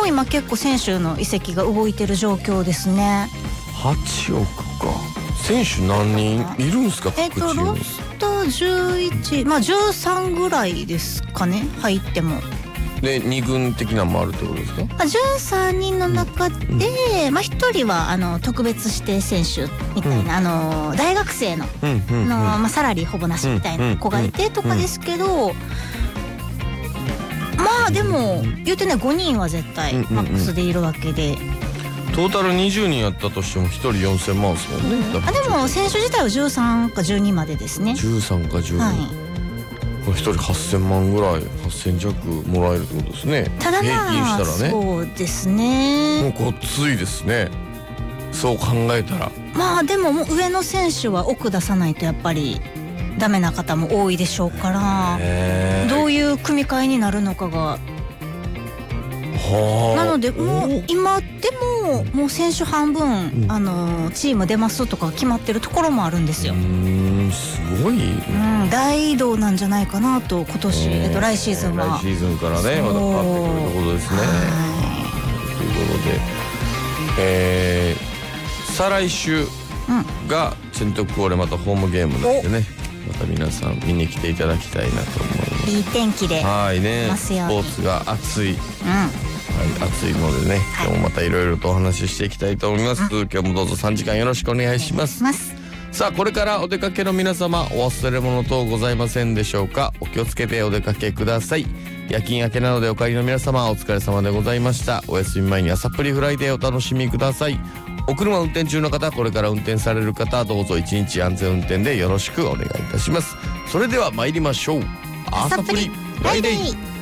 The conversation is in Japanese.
も今結構選手の移籍が動いてる状況ですね。 8億か。選手何人いるんですか？各チームロスト11、まあ13ぐらいですかね、入っても。 で2軍的なのもあるってことですか ？13人の中で、まあ、1人は特別指定選手みたいな、大学生の、まあ、サラリーほぼなしみたいな子がいてとかですけど、まあでも言うてね5人は絶対マックスでいるわけで、 トータル20人やったとしても1人4000万ですもんね。 でも選手自体は13か12までですね。 13か12、 はい、 これ1人8000万ぐらい、8000弱もらえるってことですね。 ただまあ平均したらね、 そうですね、 もうごっついですね、そう考えたら。 まあでももう上の選手は奥出さないとやっぱりダメな方も多いでしょうから、どういう組み替えになるのかが。なのでもう今でももう選手半分、チーム出ますとか決まってるところもあるんですよ。 すごい、 大移動なんじゃないかなと今年、来シーズンは。 来シーズンからねまた変わってくるところですね。ということで、再来週がチェントクオレまたホームゲームなんでね、また皆さん見に来ていただきたいなと思います。 いい天気でますように。 スポーツが熱い、暑いのでね、今日もまたいろいろとお話ししていきたいと思います。今日もどうぞ3時間よろしくお願いします。さあこれからお出かけの皆様、お忘れ物等ございませんでしょうか？お気をつけてお出かけください。夜勤明けなのでお帰りの皆様、お疲れ様でございました。お休み前に朝っぷりフライデーお楽しみください。お車運転中の方、これから運転される方、どうぞ一日安全運転でよろしくお願いいたします。それでは参りましょう。朝っぷりフライデー。